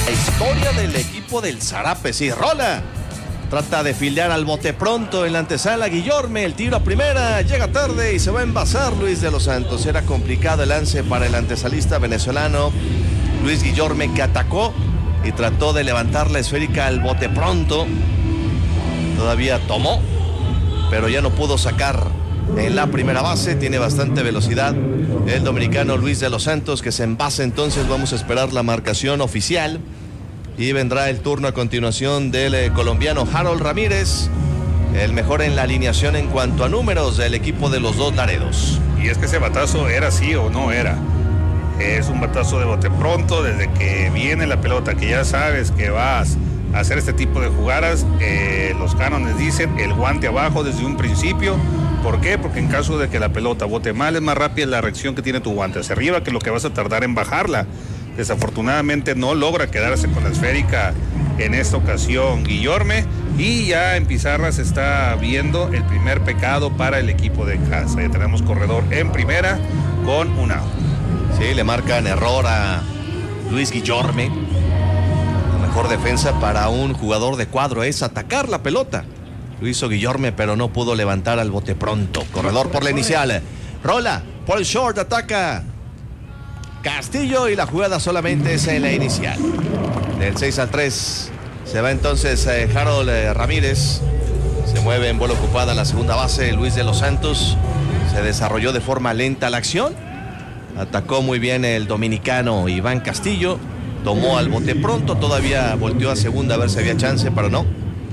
La historia del equipo del Zarape, sí, rola. Trata de fildear al bote pronto en la antesala Guillorme, el tiro a primera, llega tarde y se va a envasar Luis de los Santos. Era complicado el lance para el antesalista venezolano Luis Guillorme, que atacó y trató de levantar la esférica al bote pronto. Todavía tomó, pero ya no pudo sacar en la primera base. Tiene bastante velocidad el dominicano Luis de los Santos, que se envasa. Entonces vamos a esperar la marcación oficial y vendrá el turno a continuación del colombiano Harold Ramírez, el mejor en la alineación en cuanto a números del equipo de los Dos Laredos. Y es que ese batazo era sí o no era. Es un batazo de bote pronto, desde que viene la pelota, que ya sabes que vas a hacer este tipo de jugadas. Los cánones dicen el guante abajo desde un principio. ¿Por qué? Porque en caso de que la pelota bote mal, es más rápida la reacción que tiene tu guante hacia arriba que lo que vas a tardar en bajarla. Desafortunadamente no logra quedarse con la esférica en esta ocasión Guillorme, y ya en pizarra se está viendo el primer pecado para el equipo de casa. Ya tenemos corredor en primera con un out. Sí, le marcan error a Luis Guillorme. La mejor defensa para un jugador de cuadro es atacar la pelota. Lo hizo Guillorme, pero no pudo levantar al bote pronto. Corredor por la inicial. Rola por el short, ataca Castillo y la jugada solamente es en la inicial. Del 6-3 se va entonces Harold Ramírez. Se mueve en bola ocupada en la segunda base Luis de los Santos. Se desarrolló de forma lenta la acción. Atacó muy bien el dominicano Iván Castillo. Tomó al bote pronto. Todavía volteó a segunda a ver si había chance, pero no.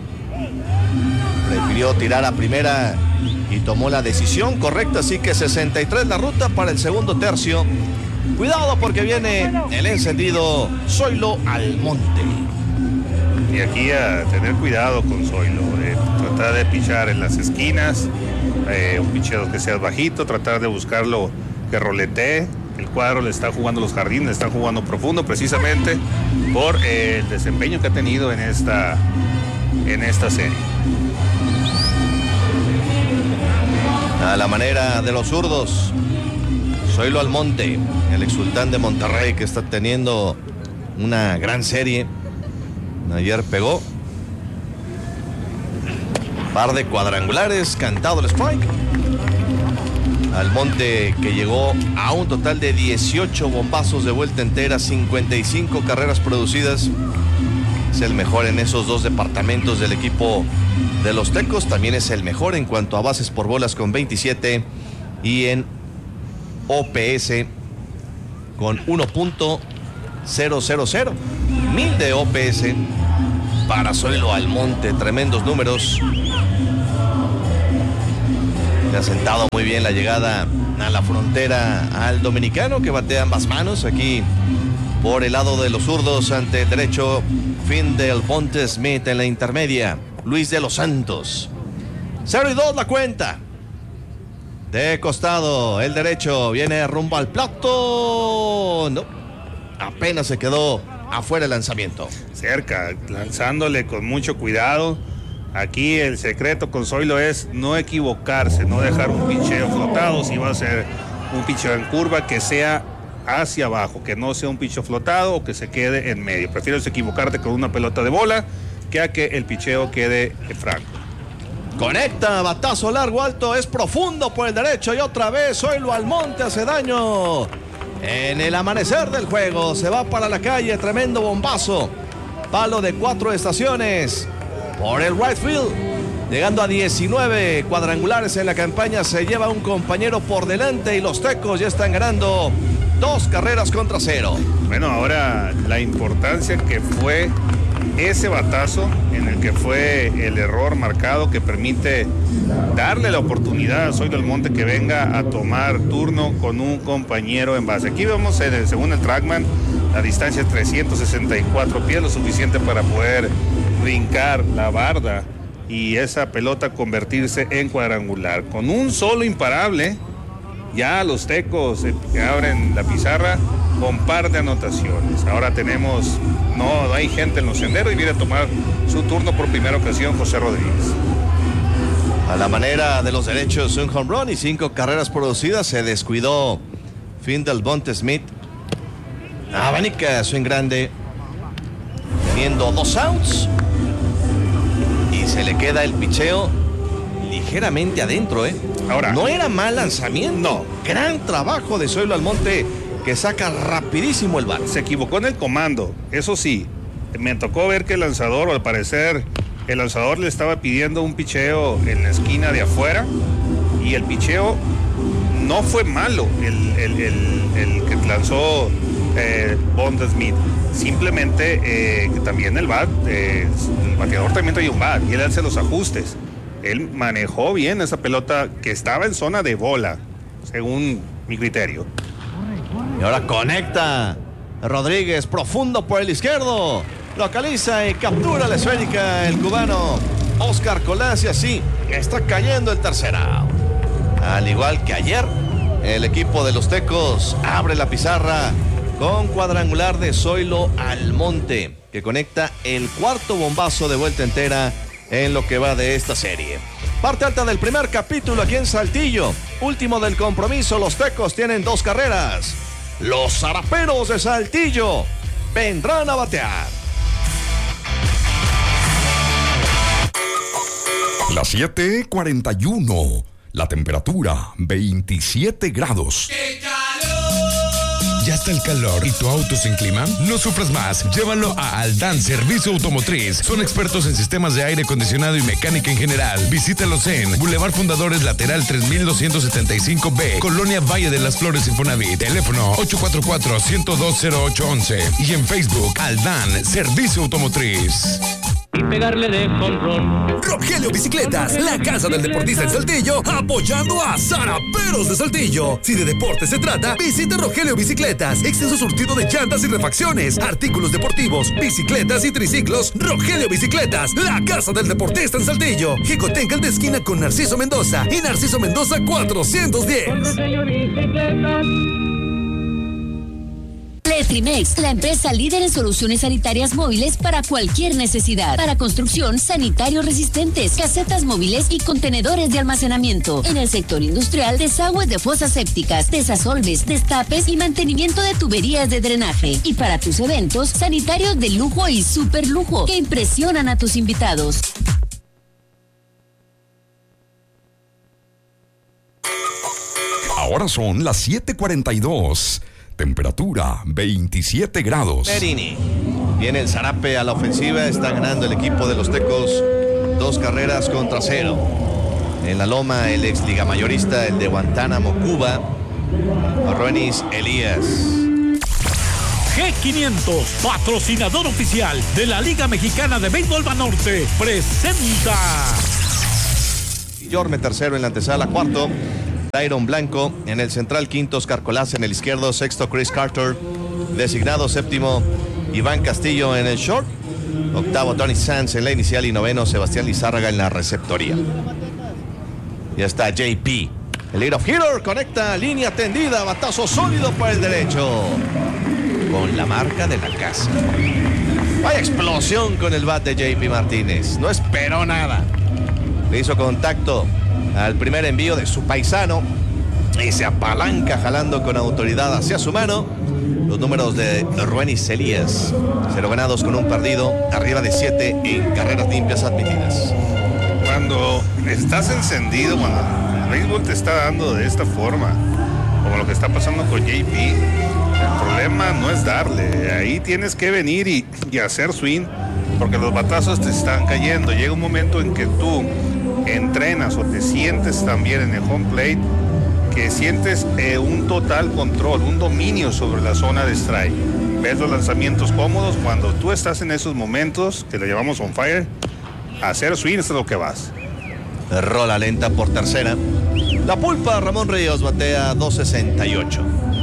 Prefirió tirar a primera y tomó la decisión correcta. Así que 63 la ruta para el segundo tercio. Cuidado porque viene el encendido Zoilo Almonte. Y aquí a tener cuidado con Zoilo. Tratar de pichar en las esquinas. Un picheo que sea bajito. Tratar de buscarlo que roletee. El cuadro le está jugando los jardines, le está jugando profundo precisamente por el desempeño que ha tenido en esta serie. A la manera de los zurdos, Zoilo Almonte, el exsultán de Monterrey, que está teniendo una gran serie. Ayer pegó par de cuadrangulares, cantado el strike. Almonte, que llegó a un total de 18 bombazos de vuelta entera, 55 carreras producidas. Es el mejor en esos dos departamentos del equipo de los Tecos. También es el mejor en cuanto a bases por bolas con 27 y en OPS con 1.000. 1000 de OPS para Zoilo Almonte. Tremendos números. Le ha sentado muy bien la llegada a la frontera al dominicano, que batea ambas manos. Aquí por el lado de los zurdos, ante el derecho Finn del Ponte Smith en la intermedia. Luis de los Santos. 0-2 la cuenta. De costado, el derecho viene rumbo al plato. No, apenas se quedó afuera el lanzamiento. Cerca, lanzándole con mucho cuidado. Aquí el secreto con Zoilo es no equivocarse, no dejar un picheo flotado. Si va a ser un picheo en curva, que sea hacia abajo, que no sea un picheo flotado o que se quede en medio. Prefieres equivocarte con una pelota de bola que a que el picheo quede franco. Conecta, batazo largo, alto, es profundo por el derecho y otra vez Zoilo Almonte hace daño. En el amanecer del juego se va para la calle, tremendo bombazo. Palo de 4 estaciones por el right field. Llegando a 19 cuadrangulares en la campaña, se lleva un compañero por delante y los Tecos ya están ganando 2 carreras contra 0. Bueno, ahora la importancia que fue ese batazo, en el que fue el error marcado que permite darle la oportunidad a Zoilo Almonte que venga a tomar turno con un compañero en base. Aquí vemos, según el Trackman, la distancia es 364 pies, lo suficiente para poder brincar la barda y esa pelota convertirse en cuadrangular. Con un solo imparable, ya los Tecos abren la pizarra con par de anotaciones. Ahora tenemos, no hay gente en los senderos y viene a tomar su turno por primera ocasión José Rodríguez. A la manera de los derechos, un home run y 5 carreras producidas. Se descuidó Finn del Ponte Smith. Abanica, swing grande. teniendo 2 outs. Y se le queda el picheo ligeramente adentro, ¿eh? Ahora, no era mal lanzamiento. No. Gran trabajo de Zoilo Almonte, que saca rapidísimo el bat. Se equivocó en el comando, eso sí. Me tocó ver que el lanzador, o al parecer, el lanzador le estaba pidiendo un picheo en la esquina de afuera. Y el picheo no fue malo, el que lanzó Bond Smith. Simplemente que también el bateador también traía un bat y él hace los ajustes. Él manejó bien esa pelota que estaba en zona de bola, según mi criterio. Y ahora conecta Rodríguez profundo por el izquierdo. Localiza y captura la esférica el cubano Oscar Colás, y así está cayendo el tercer out. Al igual que ayer, el equipo de los Tecos abre la pizarra con cuadrangular de Zoilo Almonte, que conecta el cuarto bombazo de vuelta entera en lo que va de esta serie. Parte alta del primer capítulo aquí en Saltillo. Último del compromiso, los Tecos tienen 2 carreras. Los Zaraperos de Saltillo vendrán a batear. Las 7:41. La temperatura 27 grados. ¿Ya está el calor y tu auto sin clima? No sufras más, llévalo a Aldán Servicio Automotriz. Son expertos en sistemas de aire acondicionado y mecánica en general. Visítalos en Boulevard Fundadores Lateral 3275B, Colonia Valle de las Flores, Infonavit. Teléfono 844-102-0811. Y en Facebook, Aldán Servicio Automotriz. Y pegarle de jonrón. Rogelio Bicicletas, la casa del deportista en Saltillo, apoyando a Zaraperos de Saltillo. Si de deporte se trata, visita Rogelio Bicicletas. Extenso surtido de llantas y refacciones, artículos deportivos, bicicletas y triciclos. Rogelio Bicicletas, la casa del deportista en Saltillo. Jicotencal de esquina con Narciso Mendoza y Narciso Mendoza 410. Con Rogelio Bicicletas. Letrimex, la empresa líder en soluciones sanitarias móviles para cualquier necesidad. Para construcción, sanitarios resistentes, casetas móviles y contenedores de almacenamiento. En el sector industrial, desagües de fosas sépticas, desasolves, destapes y mantenimiento de tuberías de drenaje. Y para tus eventos, sanitarios de lujo y super lujo que impresionan a tus invitados. Ahora son las 7:42. Temperatura 27 grados. Merini. Viene el zarape a la ofensiva. Está ganando el equipo de los Tecos 2 carreras contra 0. En la loma, el ex liga mayorista, el de Guantánamo, Cuba, Roenis Elías. G500, patrocinador oficial de la Liga Mexicana de Béisbol Banorte, presenta. Guillorme tercero en la antesala, cuarto Dairon Blanco en el central, quinto Oscar Colás en el izquierdo, sexto Chris Carter, designado séptimo Iván Castillo en el short, octavo Tony Sanz en la inicial y noveno Sebastián Lizárraga en la receptoría. Ya está JP, el lead-off hitter, conecta línea tendida, batazo sólido por el derecho, con la marca de la casa. Vaya explosión con el bat de JP Martínez, no esperó nada, le hizo contacto al primer envío de su paisano y se apalanca jalando con autoridad hacia su mano. Los números de Roenis Elías: 0 ganados con 1 perdido, arriba de 7 en carreras limpias admitidas. Cuando estás encendido, cuando el béisbol te está dando de esta forma, como lo que está pasando con JP, el problema no es darle, ahí tienes que venir y hacer swing, porque los batazos te están cayendo. Llega un momento en que tú entrenas o te sientes también en el home plate, que sientes un total control, un dominio sobre la zona de strike. Ves los lanzamientos cómodos. Cuando tú estás en esos momentos, que le llamamos on fire, hacer swing es lo que vas. Rola lenta por tercera. La pulpa, Ramón Ríos, batea 2.68.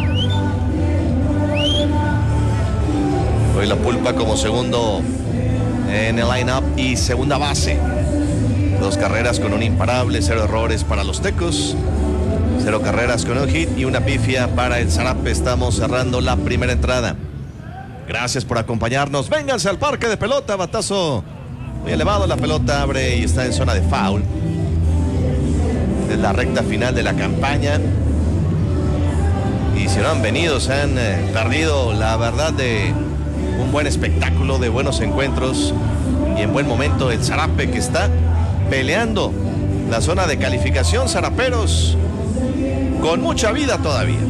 Hoy la pulpa como segundo en el line-up y segunda base. 2 carreras con un imparable, 0 errores para los Tecos, 0 carreras con un hit y una pifia para el zarape. Estamos cerrando la primera entrada. Gracias por acompañarnos. Vénganse al parque de pelota, batazo muy elevado. La pelota abre y está en zona de foul. Es la recta final de la campaña. Y si no han venido, se han perdido, la verdad, de un un buen espectáculo, de buenos encuentros y en buen momento el Zarape, que está peleando la zona de calificación. Zaraperos con mucha vida todavía.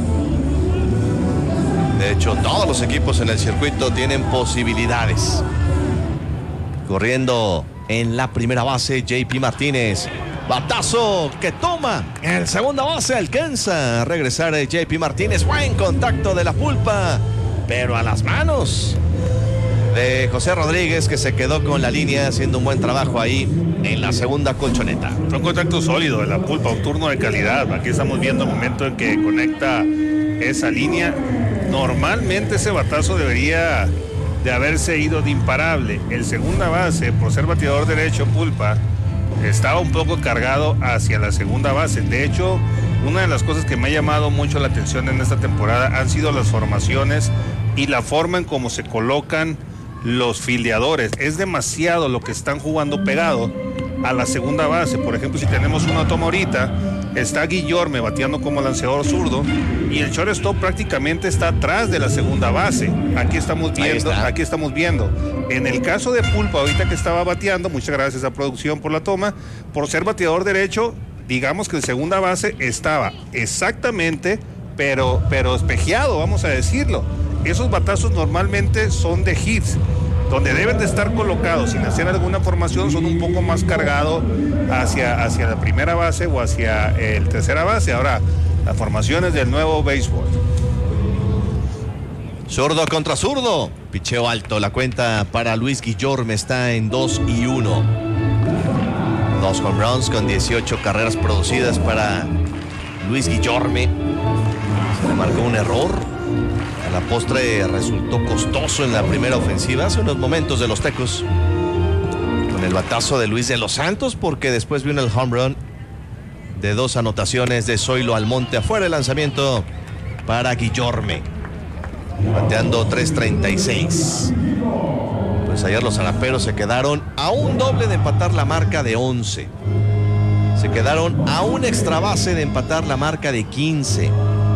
De hecho, todos los equipos en el circuito tienen posibilidades. Corriendo en la primera base, JP Martínez. Batazo que toma en segunda base, alcanza a regresar JP Martínez. Buen contacto de la pulpa, pero a las manos de José Rodríguez, que se quedó con la línea haciendo un buen trabajo ahí en la segunda colchoneta. Fue un contacto sólido de la pulpa, un turno de calidad. Aquí estamos viendo el momento en que conecta esa línea. Normalmente ese batazo debería de haberse ido de imparable. El segunda base, por ser bateador derecho, pulpa, estaba un poco cargado hacia la segunda base. De hecho, una de las cosas que me ha llamado mucho la atención en esta temporada han sido las formaciones y la forma en cómo se colocan los fildeadores. Es demasiado lo que están jugando pegado a la segunda base. Por ejemplo, si tenemos una toma ahorita, está Guillorme bateando como lanzador zurdo y el shortstop prácticamente está atrás de la segunda base. Aquí estamos viendo. En el caso de Pulpa, ahorita que estaba bateando, muchas gracias a producción por la toma, por ser bateador derecho, digamos que el segunda base estaba exactamente, pero espejeado, vamos a decirlo. Esos batazos normalmente son de hits, donde deben de estar colocados sin hacer alguna formación, son un poco más cargados hacia la primera base o hacia el tercera base. Ahora, las formaciones del nuevo béisbol. Zurdo contra zurdo. Picheo alto. La cuenta para Luis Guillorme está en 2-1. 2 home runs con 18 carreras producidas para Luis Guillorme. Se le marcó un error. A la postre resultó costoso en la primera ofensiva hace unos momentos de los Tecos. Con el batazo de Luis de los Santos, porque después vino el home run de 2 anotaciones de Zoilo Almonte. Afuera el lanzamiento para Guillorme. Bateando 3.36. Pues ayer los zaraperos se quedaron a un doble de empatar la marca de 11. Se quedaron a un extra base de empatar la marca de 15.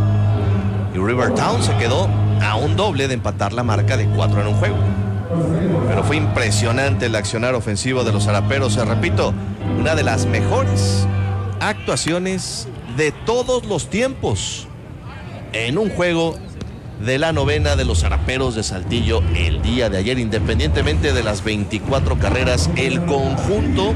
Y Rivertown se quedó a un doble de empatar la marca de 4 en un juego. Pero fue impresionante el accionar ofensivo de los zaraperos. Repito, una de las mejores actuaciones de todos los tiempos en un juego de la novena de los zaraperos de Saltillo el día de ayer. Independientemente de las 24 carreras, el conjunto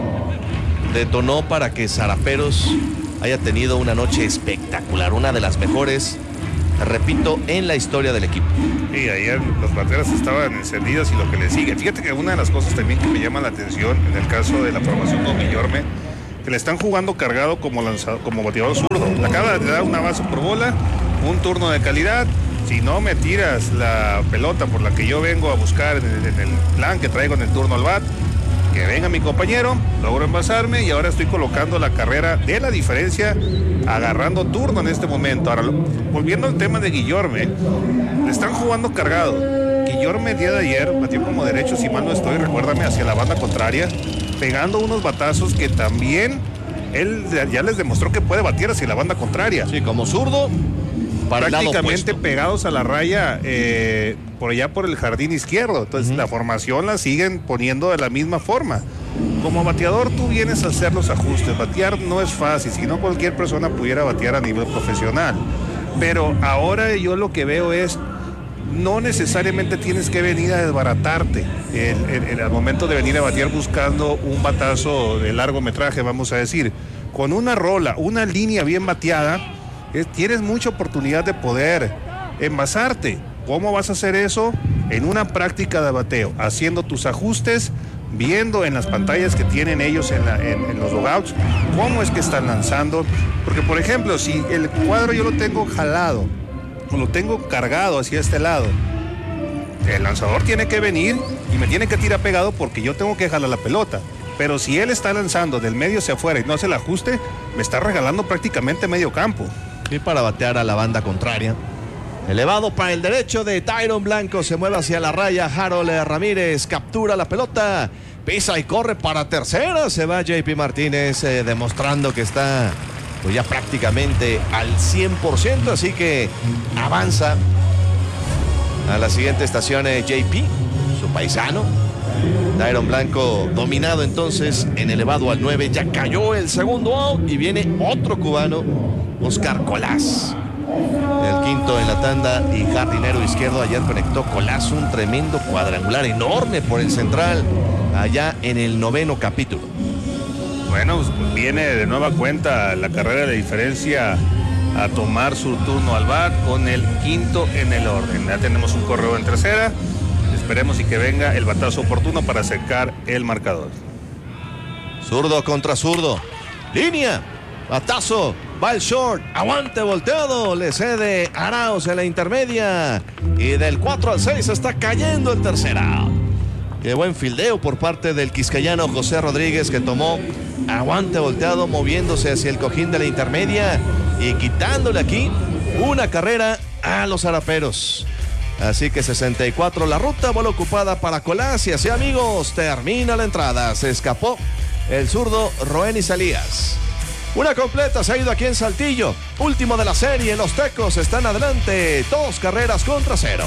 detonó para que Zaraperos haya tenido una noche espectacular, una de las mejores, repito, en la historia del equipo. Y ayer los bateras estaban encendidos y lo que le sigue. Fíjate que una de las cosas también que me llama la atención en el caso de la formación con Guillorme, que le están jugando cargado como bateador zurdo. Le acaba de dar una base por bola, un turno de calidad. Si no me tiras la pelota por la que yo vengo a buscar en el plan que traigo en el turno al bat, que venga mi compañero, logro envasarme y ahora estoy colocando la carrera de la diferencia, agarrando turno en este momento. Ahora, volviendo al tema de Guillorme, le están jugando cargado. Guillorme el día de ayer batió como derecho, si mal no estoy, recuérdame, hacia la banda contraria, pegando unos batazos que también él ya les demostró que puede batir hacia la banda contraria. Sí, como zurdo, prácticamente pegados a la raya, por allá por el jardín izquierdo. Entonces la formación la siguen poniendo de la misma forma. Como bateador tú vienes a hacer los ajustes. Batear no es fácil, si no cualquier persona pudiera batear a nivel profesional. Pero ahora yo lo que veo es, no necesariamente tienes que venir a desbaratarte al momento de venir a batear buscando un batazo de largometraje, vamos a decir. Con una rola, una línea bien bateada, tienes mucha oportunidad de poder envasarte. ¿Cómo vas a hacer eso? En una práctica de bateo, haciendo tus ajustes, viendo en las pantallas que tienen ellos en los dugouts, cómo es que están lanzando. Porque, por ejemplo, si el cuadro yo lo tengo jalado, o lo tengo cargado hacia este lado, el lanzador tiene que venir y me tiene que tirar pegado porque yo tengo que jalar la pelota. Pero si él está lanzando del medio hacia afuera y no hace el ajuste, me está regalando prácticamente medio campo. Y para batear a la banda contraria. Elevado para el derecho de Tyron Blanco, se mueve hacia la raya. Harold Ramírez captura la pelota, pisa y corre para tercera. Se va JP Martínez, demostrando que está pues ya prácticamente al 100%, así que avanza A la siguiente estación JP, su paisano. Dairon Blanco dominado entonces en elevado al 9. Ya cayó el segundo out y viene otro cubano, Oscar Colás. El quinto en la tanda y jardinero izquierdo. Ayer conectó Colás un tremendo cuadrangular enorme por el central allá en el 9º capítulo. Bueno, pues viene de nueva cuenta la carrera de diferencia a tomar su turno al bat con el quinto en el orden. Ya tenemos un correo en tercera. Esperemos y que venga el batazo oportuno para secar el marcador. Zurdo contra zurdo. Línea. Batazo. Va el short. Aguante volteado. Le cede Arauz en la intermedia. Y del 4 al 6 está cayendo el tercer out. Qué buen fildeo por parte del quisqueyano José Rodríguez, que tomó aguante volteado moviéndose hacia el cojín de la intermedia y quitándole aquí una carrera a los zaraperos. Así que 64 la ruta, bola ocupada para Colás y así, amigos, termina la entrada. Se escapó el zurdo Roeny Salías. Una completa se ha ido aquí en Saltillo. Último de la serie, los Tecos están adelante, 2 carreras contra 0.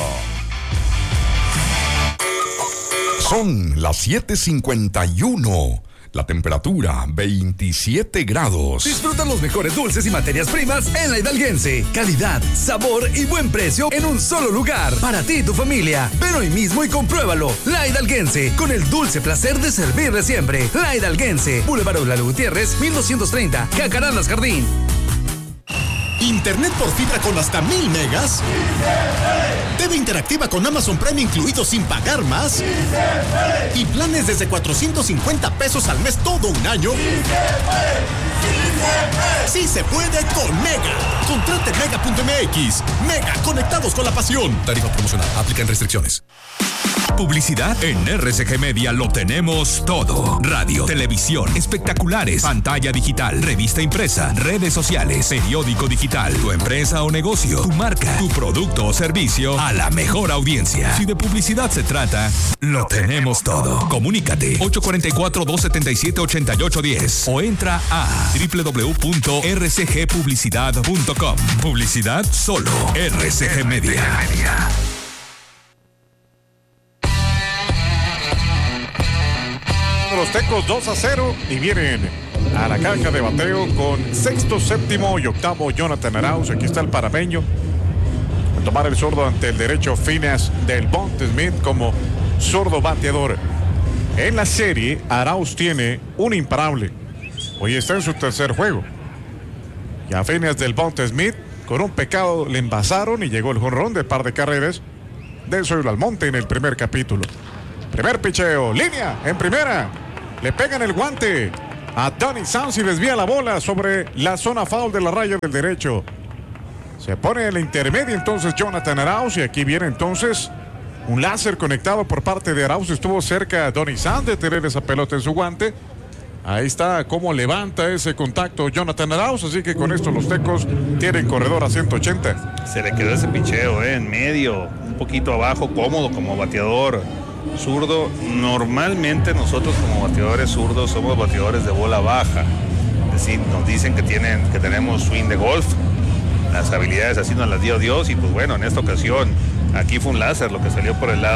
Son las 7:51. La temperatura 27 grados. Disfruta los mejores dulces y materias primas en La Hidalguense. Calidad, sabor y buen precio en un solo lugar. Para ti y tu familia. Ven hoy mismo y compruébalo. La Hidalguense, con el dulce placer de servirle siempre. La Hidalguense, Boulevard Eulalo Gutiérrez, 1230, Jacarandas Jardín. Internet por fibra con hasta 1000 megas. TV interactiva con Amazon Prime incluido sin pagar más. Y planes desde 450 pesos al mes todo un año. Sí se puede con Mega. Contrate Mega.mx. Mega, conectados con la pasión. Tarifa promocional. Aplican restricciones. Publicidad en RCG Media lo tenemos todo. Radio, televisión, espectaculares, pantalla digital, revista impresa, redes sociales, periódico digital, tu empresa o negocio, tu marca, tu producto o servicio a la mejor audiencia. Si de publicidad se trata, lo tenemos todo. Comunícate 844-277-8810 o entra a www.rcgpublicidad.com. Publicidad solo RCG Media. Los Tecos 2-0 y vienen a la caja de bateo con sexto, séptimo y octavo Jonathan Arauz. Aquí está el parameño a tomar el zurdo ante el derecho Phineas del Bonte Smith como zurdo bateador. En la serie, Arauz tiene un imparable. Hoy está en su tercer juego. Y a Phineas del Bonte Smith, con un pecado, le envasaron y llegó el jonrón de par de carreras de Zoilo Almonte en el primer capítulo. Primer picheo, línea en primera. Le pegan el guante a Donny Sanz y desvía la bola sobre la zona foul de la raya del derecho. Se pone en la intermedia entonces Jonathan Arauz y aquí viene entonces un láser conectado por parte de Arauz. Estuvo cerca Donny Sanz de tener esa pelota en su guante. Ahí está cómo levanta ese contacto Jonathan Arauz, así que con esto los Tecos tienen corredor a 180. Se le quedó ese picheo en medio, un poquito abajo, cómodo como bateador zurdo. Normalmente nosotros como bateadores zurdos somos bateadores de bola baja. Es decir, nos dicen que tenemos swing de golf. Las habilidades así nos las dio Dios y pues bueno, en esta ocasión aquí fue un láser lo que salió por el lado